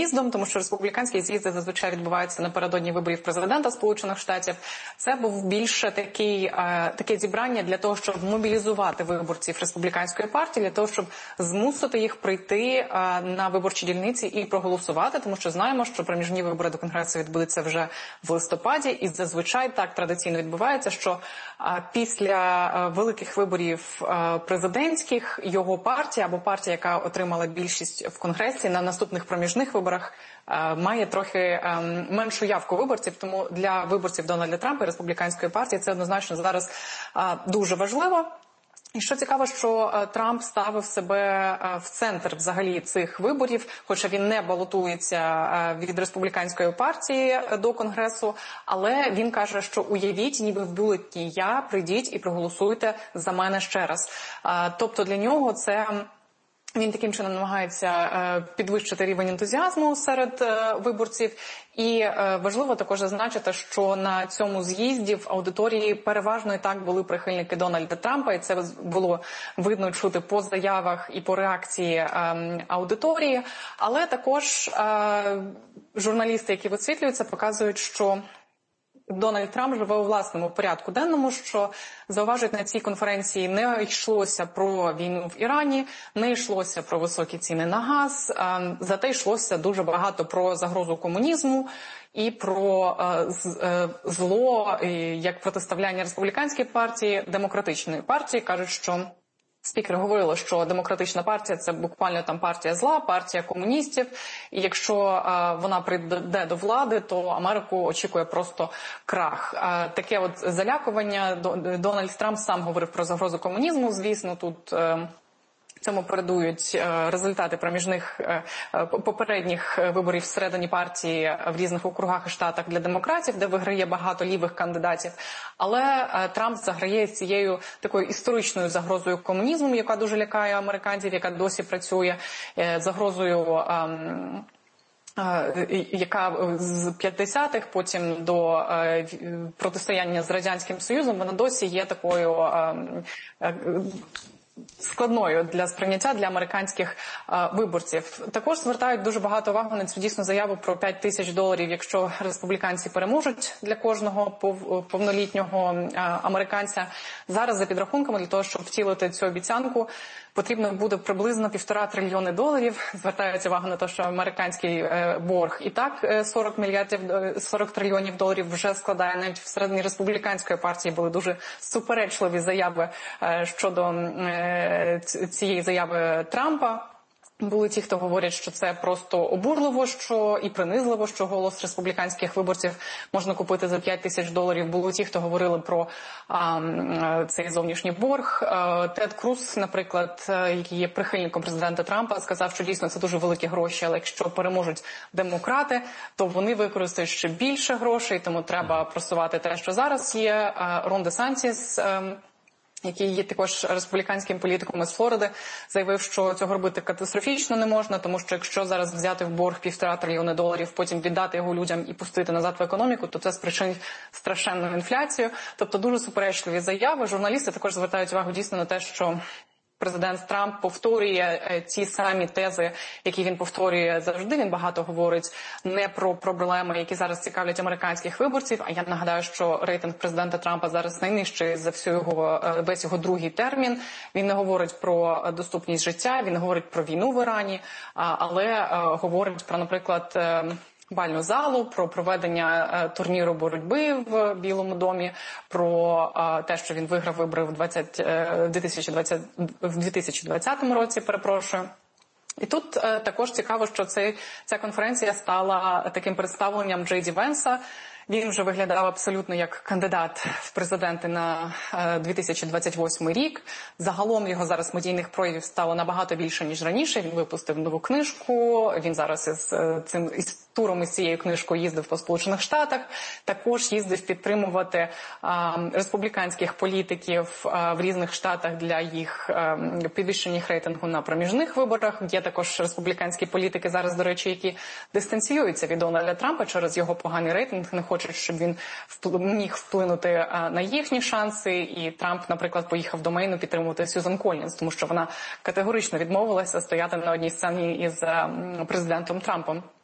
з'їздом, тому що республіканські з'їзди зазвичай відбуваються напередодні виборів президента Сполучених Штатів. Це був більше таке зібрання для того, щоб мобілізувати виборців республіканської партії, для того, щоб змусити їх прийти на виборчі дільниці і проголосувати, тому що знаємо, що проміжні вибори до Конгресу відбудуться вже в листопаді, і зазвичай так традиційно відбувається, що після великих виборів президентських його партія або партія, яка отримала більшість в Конгресі, на наступних проміжних виборах має трохи меншу явку виборців, тому для виборців Дональда Трампа і республіканської партії це однозначно зараз дуже важливо. І що цікаво, що Трамп ставив себе в центр взагалі цих виборів, хоча він не балотується від республіканської партії до Конгресу, але він каже, що уявіть, ніби в бюлетені я, прийдіть і проголосуйте за мене ще раз. Тобто для нього це... Він таким чином намагається підвищити рівень ентузіазму серед виборців. І важливо також зазначити, що на цьому з'їзді в аудиторії переважно і так були прихильники Дональда Трампа. І це було видно чути по заявах і по реакції аудиторії. Але також журналісти, які висвітлюються, показують, що Дональд Трамп живе у власному порядку денному, що, зауважують, на цій конференції не йшлося про війну в Ірані, не йшлося про високі ціни на газ, зате йшлося дуже багато про загрозу комунізму і про зло, як протиставляння республіканської партії, демократичної партії. Кажуть, що спікери говорили, що демократична партія – це буквально там партія зла, партія комуністів. І якщо вона прийде до влади, то Америку очікує просто крах. Таке от залякування. Дональд Трамп сам говорив про загрозу комунізму. Звісно, тут... Цьому передують результати попередніх виборів всередині партії в різних округах і штатах для демократів, де виграє багато лівих кандидатів. Але Трамп заграє цією такою історичною загрозою комунізму, яка дуже лякає американців, яка досі працює, загрозою, яка з 50-х, потім до протистояння з Радянським Союзом, вона досі є такою складною для сприйняття для американських виборців. Також звертають дуже багато уваги на цю дійсну заяву про $5000, якщо республіканці переможуть, для кожного повнолітнього американця. Зараз, за підрахунками, для того, щоб втілити цю обіцянку, потрібно буде приблизно $1,5 трильйони. Звертають увагу на те, що американський борг і так 40 трильйонів доларів вже складає. Навіть всередині республіканської партії були дуже суперечливі заяви щодо цієї заяви Трампа. Були ті, хто говорять, що це просто обурливо, і принизливо, що голос республіканських виборців можна купити за $5000. Були ті, хто говорили про цей зовнішній борг. Тед Круз, наприклад, який є прихильником президента Трампа, сказав, що дійсно це дуже великі гроші, але якщо переможуть демократи, то вони використають ще більше грошей, тому треба просувати те, що зараз є. Рон Де Сантіс, який є також республіканським політиком із Флориди, заявив, що цього робити катастрофічно не можна, тому що якщо зараз взяти в борг $1,5 трильйони, потім віддати його людям і пустити назад в економіку, то це спричинить страшенну інфляцію. Тобто дуже суперечливі заяви. Журналісти також звертають увагу дійсно на те, що президент Трамп повторює ті самі тези, які він повторює завжди. Він багато говорить не про проблеми, які зараз цікавлять американських виборців. А я нагадаю, що рейтинг президента Трампа зараз найнижчий за весь його другий термін. Він не говорить про доступність життя, він не говорить про війну в Ірані, але говорить про, наприклад, бальну залу, про проведення турніру боротьби в Білому домі, про те, що він виграв вибори в 2020 році, перепрошую. І тут також цікаво, що ця конференція стала таким представленням Джей Ді Венса. Він вже виглядав абсолютно як кандидат в президенти на 2028 рік. Загалом його зараз медійних проявів стало набагато більше, ніж раніше. Він випустив нову книжку, він зараз із туром із цією книжкою їздив по Сполучених Штатах. Також їздив підтримувати республіканських політиків в різних штатах для їх підвищення їх рейтингу на проміжних виборах. Є також республіканські політики зараз, до речі, які дистанціюються від Дональда Трампа через його поганий рейтинг, не хочуть, щоб він міг вплинути на їхні шанси. І Трамп, наприклад, поїхав до Мейну підтримувати Сьюзан Коллінз, тому що вона категорично відмовилася стояти на одній сцені із президентом Трампом.